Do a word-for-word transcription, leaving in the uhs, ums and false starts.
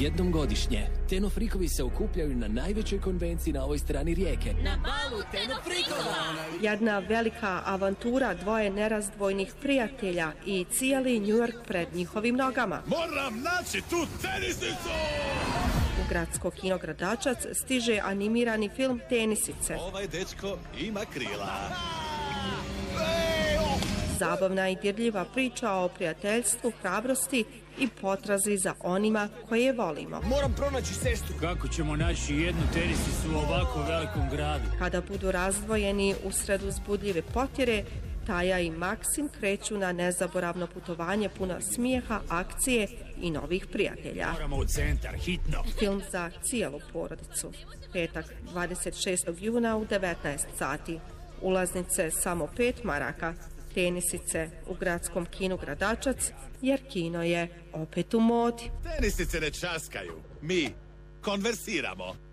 Jednom godišnje, Tenofrikovi se okupljaju na najvećoj konvenciji na ovoj strani rijeke. Na balu Tenofrikova! Jedna velika avantura dvoje nerazdvojnih prijatelja i cijeli New York pred njihovim nogama. Moram naći tu tenisnicu! U gradsko kino Gradačac stiže animirani film Tenisice. Ovaj dečko ima krila. Zabavna i dirljiva priča o prijateljstvu, hrabrosti i potrazi za onima koje volimo. Moram pronaći sestru. Kako ćemo naći jednu tenisicu u ovako velikom gradu? Kada budu razdvojeni usred uzbudljive potjere, Taja i Maksim kreću na nezaboravno putovanje puno smijeha, akcije i novih prijatelja. Moramo u centar, hitno. Film za cijelu porodicu. Petak, dvadeset šestog juna u devetnaest sati. Ulaznice samo pet maraka. Tenisice u gradskom kinu Gradačac, jer kino je opet u modi. Tenisice ne časkaju, mi konversiramo.